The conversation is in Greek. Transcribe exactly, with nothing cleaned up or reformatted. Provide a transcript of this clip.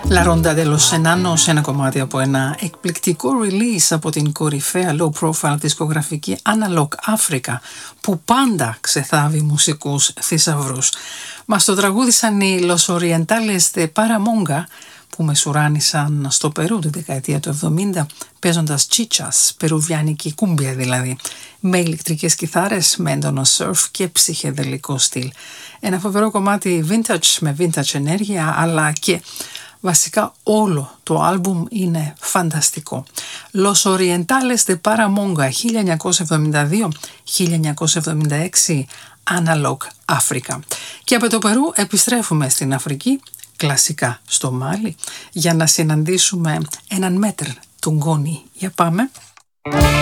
La Ronda de los Enanos, ένα κομμάτι από ένα εκπληκτικό release από την κορυφαία low profile δισκογραφική Analog Africa, που πάντα ξεθάβει μουσικούς θησαυρούς. Μας το τραγούδισαν οι Los Orientales de Paramonga, που μεσουράνησαν στο Περού τη δεκαετία του εβδομήντα, παίζοντας τσίτσας, περουβιάνικη κούμπια δηλαδή, με ηλεκτρικές κιθάρες, με έντονο σερφ και ψυχεδελικό στυλ. Ένα φοβερό κομμάτι vintage με vintage ενέργεια, αλλά και βασικά όλο το άλμπουμ είναι φανταστικό. Los Orientales de Paramonga, χίλια εννιακόσια εβδομήντα δύο με χίλια εννιακόσια εβδομήντα έξι, Analog Africa. Και από το Περού επιστρέφουμε στην Αφρική, κλασικά στο Μάλι, για να συναντήσουμε έναν μέτρ του Γκόνι. Για πάμε.